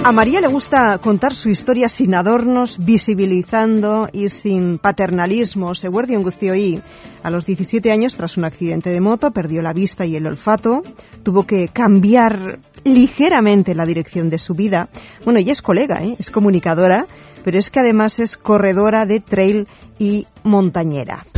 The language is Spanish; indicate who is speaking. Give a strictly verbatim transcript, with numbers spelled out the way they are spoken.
Speaker 1: A María le gusta contar su historia sin adornos, visibilizando y sin paternalismos. Eguerdion guztioi. A los diecisiete años, tras un accidente de moto, perdió la vista y el olfato. Tuvo que cambiar ligeramente la dirección de su vida. Bueno, ella es colega, ¿eh? Es comunicadora, pero es que además es corredora de trail y montañera.